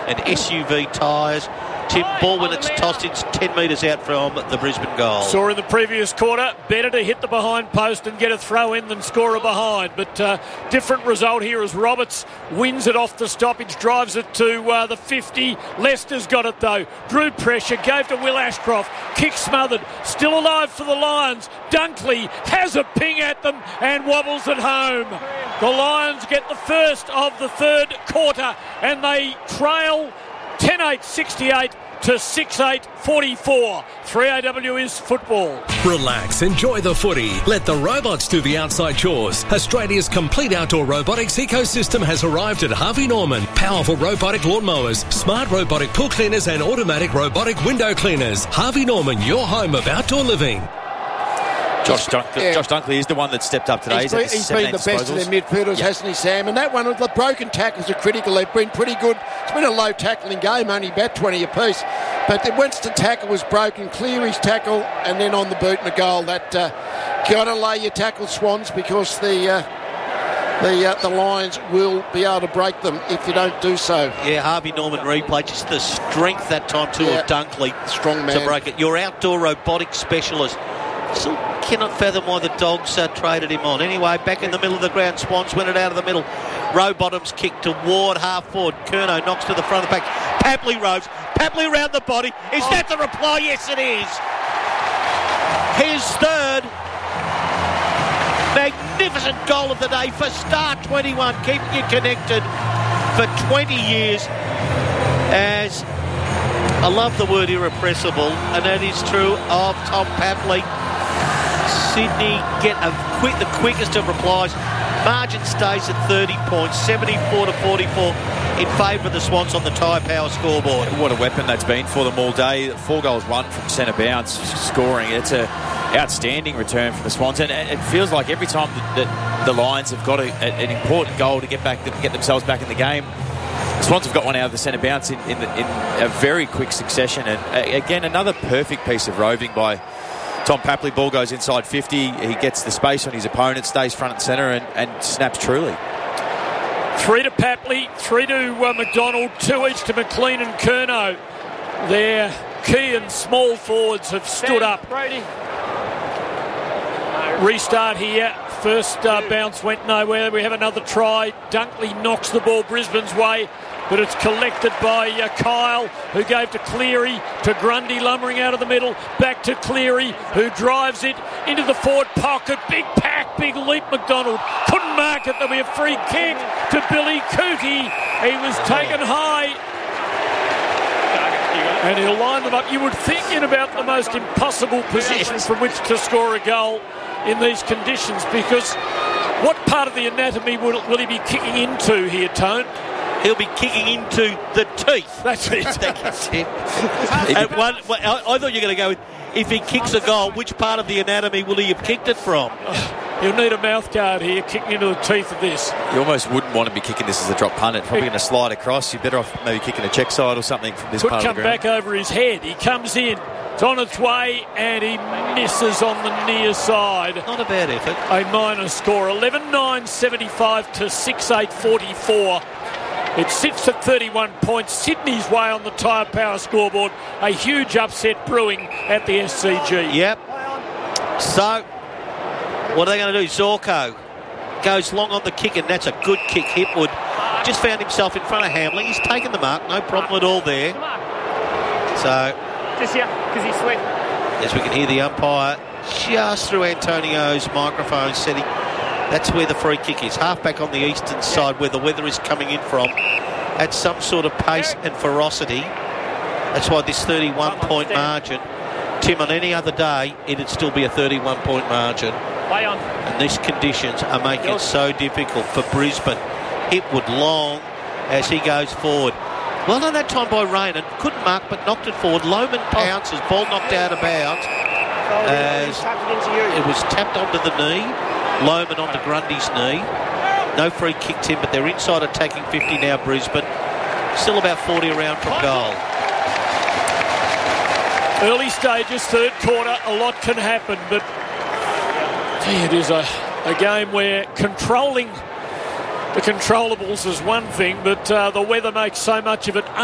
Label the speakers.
Speaker 1: and SUV tyres. Tim, ball when it's tossed, it's 10 metres out from the Brisbane goal.
Speaker 2: Saw in the previous quarter, better to hit the behind post and get a throw in than score a behind. But different result here as Roberts wins it off the stoppage, drives it to the 50. Leicester's got it though. Drew pressure, gave to Will Ashcroft. Kick smothered. Still alive for the Lions. Dunkley has a ping at them and wobbles it home. The Lions get the first of the third quarter and they trail 10-8-68 to 6-8-44. 3AW is football.
Speaker 3: Relax, enjoy the footy. Let the robots do the outside chores. Australia's complete outdoor robotics ecosystem has arrived at Harvey Norman. Powerful robotic lawnmowers, smart robotic pool cleaners and automatic robotic window cleaners. Harvey Norman, your home of outdoor living.
Speaker 4: Josh Dunkley is the one that stepped up today.
Speaker 5: He's been the best of their midfielders, hasn't he, Sam? And that one, the broken tackles are critical. They've been pretty good. It's been a low tackling game, only about 20 apiece. But the Winston tackle was broken. Cleary's tackle, and then on the boot and a goal. That got to lay your tackle, Swans, because the Lions will be able to break them if you don't do so.
Speaker 1: Yeah, Harvey Norman replay, just the strength that time too of Dunkley.
Speaker 5: Strong man.
Speaker 1: To break it. Your outdoor robotics specialist. Still cannot fathom why the Dogs traded him on. Anyway, back in the middle of the ground, Swans win it out of the middle. Rowbottom's kick to Ward, half forward. Curnow knocks to the front of the pack. Papley roves. Papley around the body. Is that the reply? Yes, it is. His third magnificent goal of the day for Star 21, keeping you connected for 20 years. As I love the word irrepressible, and that is true of Tom Papley. Sydney get the quickest of replies. Margin stays at 30 points, 74 to 44 in favour of the Swans on the Tyre Power scoreboard.
Speaker 4: What a weapon that's been for them all day. 4 goals, 1 from centre bounce, scoring. It's an outstanding return for the Swans, and it feels like every time that the Lions have got an important goal to get themselves back in the game, the Swans have got one out of the centre bounce in a very quick succession. And again, another perfect piece of roving by Tom Papley. Ball goes inside 50. He gets the space on his opponent, stays front and centre, and snaps truly.
Speaker 2: 3 to Papley, 3 to McDonald, 2 each to McLean and Curnow. Their key and small forwards have stood up. Restart here. First bounce went nowhere. We have another try. Dunkley knocks the ball Brisbane's way, but it's collected by Kyle, who gave to Cleary, to Grundy lumbering out of the middle, back to Cleary, who drives it into the forward pocket. Big pack, big leap. McDonald couldn't mark it. There'll be a free kick to Billy Cootie. He was taken high, and he'll line them up. You would think in about the most impossible position from which to score a goal in these conditions, because what part of the anatomy will he be kicking into here, Tone?
Speaker 1: He'll be kicking into the teeth.
Speaker 2: That's it.
Speaker 1: That's it. I thought you were going to go with, if he kicks a goal, which part of the anatomy will he have kicked it from?
Speaker 2: He'll need a mouth guard here, kicking into the teeth of this.
Speaker 4: You almost wouldn't want to be kicking this as a drop punt. It's probably going to slide across. You're better off maybe kicking a check side or something from this part of the ground.
Speaker 2: Could come back over his head. He comes in. It's on its way, and he misses on the near side.
Speaker 1: Not a bad effort.
Speaker 2: A minor score. 11-9-75 to 6-8-44. It sits at 31 points. Sydney's way on the Tyre Power scoreboard. A huge upset brewing at the SCG.
Speaker 1: Yep. So, what are they going to do? Zorko goes long on the kick, and that's a good kick. Hipwood just found himself in front of Hamling. He's taken the mark. No problem at all there. So,
Speaker 6: just here, because he's sweating.
Speaker 1: As we can hear the umpire just through Antonio's microphone setting, that's where the free kick is. Halfback on the eastern side, where the weather is coming in from, at some sort of pace and ferocity. That's why this 31-point margin. Tim, on any other day, it'd still be a 31-point margin.
Speaker 6: Play on.
Speaker 1: And these conditions are making it so difficult for Brisbane. Hipwood long as he goes forward. Well done that time by Rayner. Couldn't mark, but knocked it forward. Lohman pounces. Ball knocked out of bounds. As it was tapped onto the knee. Lohman onto Grundy's knee. No free kick, Tim, but they're inside attacking 50 now, Brisbane. Still about 40 around from goal.
Speaker 2: Early stages, third quarter, a lot can happen, but it is a game where controlling the controllables is one thing, but the weather makes so much of it